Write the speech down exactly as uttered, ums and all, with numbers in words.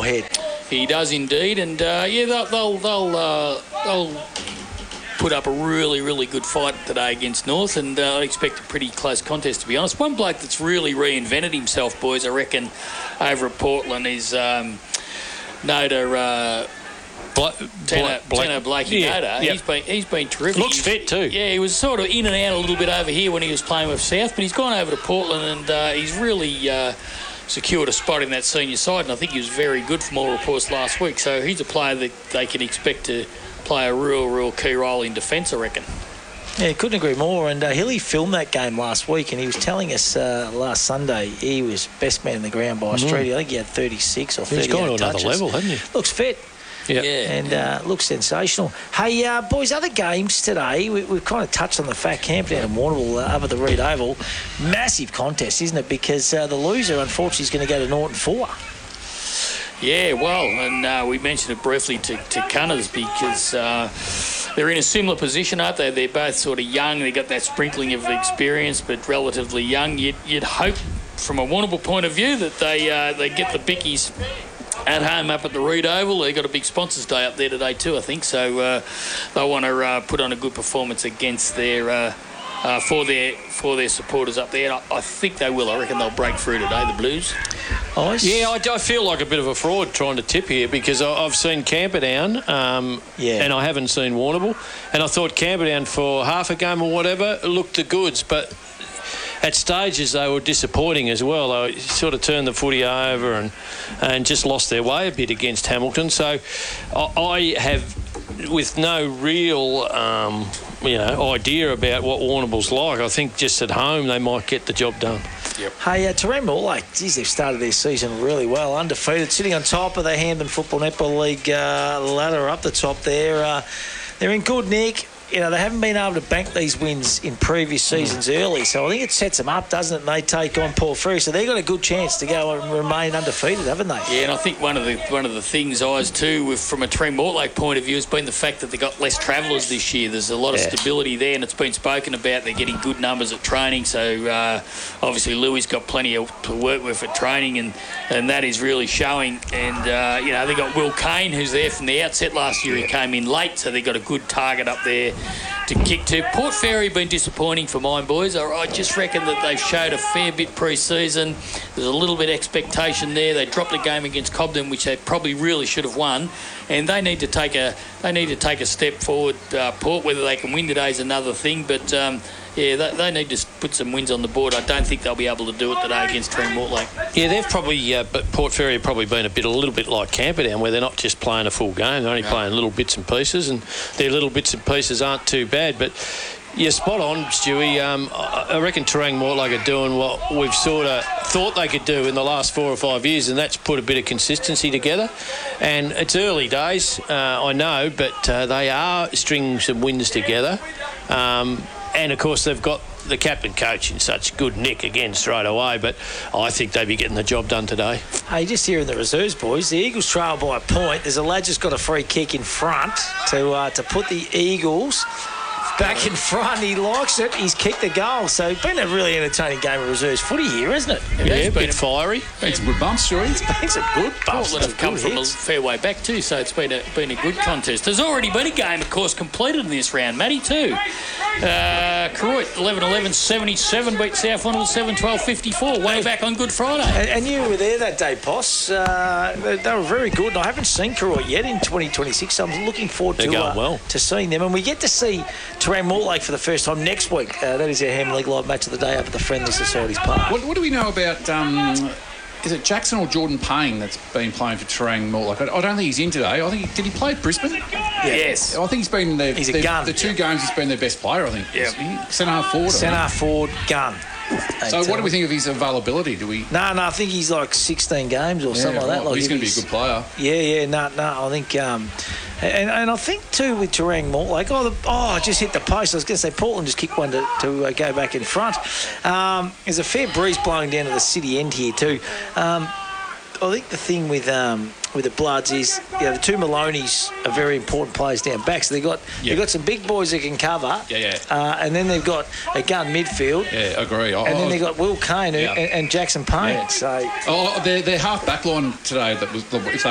ahead. He does indeed, and uh, yeah, they'll they'll they'll, uh, they'll put up a really really good fight today against North, and uh, I expect a pretty close contest, to be honest. One bloke that's really reinvented himself, boys, I reckon, over at Portland is um, Noda. Uh, Bla- Tanner, Bla- Tanner Blakey yeah, Noda. yep. He's been he's been terrific. Looks He's, fit too. Yeah, he was sort of in and out a little bit over here when he was playing with South, but he's gone over to Portland and uh, he's really uh, secured a spot in that senior side, and I think he was very good from all reports last week. So he's a player that they can expect to play a real, real key role in defence, I reckon. Yeah, couldn't agree more. And uh, Hilly filmed that game last week, and he was telling us uh, last Sunday he was best man in the ground by Australia. Mm. I think he had thirty-six or thirty-eight He's gone to another touches. level, hasn't he? Looks fit. Yep. Yeah, and uh, looks sensational. Hey, uh, boys, other games today, we, we've kind of touched on the fact Camperdown and Warrnambool uh, up at the Reed Oval. Massive contest, isn't it? Because uh, the loser, unfortunately, is going to go to Norton four. Yeah, well, and uh, we mentioned it briefly to, to Cunners because uh, they're in a similar position, aren't they? They're both sort of young. They've got that sprinkling of experience, but relatively young. You'd, you'd hope, from a Warrnambool point of view, that they uh, they get the bickies at home up at the Reed Oval. They've got a big sponsors day up there today too, I think. So uh, they want to uh, put on a good performance against their uh, uh, for their for their supporters up there. I, I think they will. I reckon they'll break through today, the Blues. Oh, yeah, I, I feel like a bit of a fraud trying to tip here because I, I've seen Camperdown um, yeah. and I haven't seen Warrnambool, and I thought Camperdown for half a game or whatever looked the goods, but at stages they were disappointing as well. They sort of turned the footy over and and just lost their way a bit against Hamilton. So I, I have, with no real um, you know idea about what Warrnambool's like, I think just at home they might get the job done. Yep. Hey, uh, Terang Mortlake, geez, they've started their season really well, undefeated, sitting on top of the Hamden Football Netball League uh, ladder up the top there. Uh, they're in good nick. You know, they haven't been able to bank these wins in previous seasons mm. early, so I think it sets them up, doesn't it? And they take on Port Fairy, so they've got a good chance to go and remain undefeated, haven't they? Yeah, and I think one of the one of the things, Eyes, too, with, from a Terang Mortlake point of view, has been the fact that they've got less travellers this year. There's a lot of yeah. stability there, and it's been spoken about. They're getting good numbers at training, so uh, obviously Louis got plenty of, to work with at training, and, and that is really showing. And, uh, you know, they've got Will Kane, who's there from the outset last year. He came in late, so they've got a good target up there to kick to. Port Fairy been disappointing for mine, boys. I just reckon that they've showed a fair bit pre-season. There's a little bit of expectation there. They dropped a game against Cobden, which they probably really should have won, and they need to take a they need to take a step forward. Uh, Port, whether they can win today is another thing, but um, yeah, they, they need to put some wins on the board. I don't think they'll be able to do it today against Terang Mortlake. Yeah, they've probably, uh, but Port Fairy have probably been a bit, a little bit like Camperdown, where they're not just playing a full game; they're only no. playing little bits and pieces, and their little bits and pieces aren't too bad. But you're spot on, Stewie. Um, I reckon Terang Mortlake are doing what we've sort of thought they could do in the last four or five years, and that's put a bit of consistency together. And it's early days, uh, I know, but uh, they are stringing some wins together. Um, and, of course, they've got the captain coach in such good nick again straight away, but I think they'll be getting the job done today. Hey, just here in the reserves, boys, the Eagles trail by a point. There's a lad just got a free kick in front to uh, to put the Eagles back in front. He likes it. He's kicked the goal. So it's been a really entertaining game of reserves footy here, isn't it? Yeah, a bit fiery. Been some good bumps, sure. It's been some good bumps. Portland have come from a fair way back too, so it's been a been a good contest. There's already been a game, of course, completed in this round, Matty, too. Uh, Koroit, eleven eleven seventy-seven, beat South Warrnambool seven twelve fifty-four, way back on Good Friday. And, and you were there that day, Poss. Uh, they, they were very good, and I haven't seen Koroit yet in twenty twenty-six, so I'm looking forward They're to, going uh, well. to seeing them. And we get to see Terang Mortlake for the first time next week. Uh, that is our Ham League Live match of the day up at the Friendly Societies Park. What, what do we know about, um, is it Jackson or Jordan Payne that's been playing for Terang Mortlake? I, I don't think he's in today. I think, he, did he play at Brisbane? Yes. I think he's been their, He's a their, gun. the two games he's been their best player, I think. Yeah. Centre-half forward. Centre forward, gun. So what do we think of his availability? Do we? No, no, I think he's like sixteen games or Yeah, something like right. that. Like he's going to be a he's- good player. Yeah, yeah, no, no, I think, um, and, and I think too with Terang Mortlake, oh, the, oh, I just hit the post. I was going to say Portland just kicked one to, to uh, go back in front. Um, there's a fair breeze blowing down to the city end here too. Um, I think the thing with um, with the Bloods is, you know, the two Maloneys are very important players down back. So they've got Yep. they've got some big boys that can cover. Yeah, yeah. Uh, and then they've got a gun midfield. Yeah, I agree. I, And I then was- they've got Will Kane who, Yeah. and, and Jackson Payne. Yeah. So Oh, their, their half back line today, that was, if they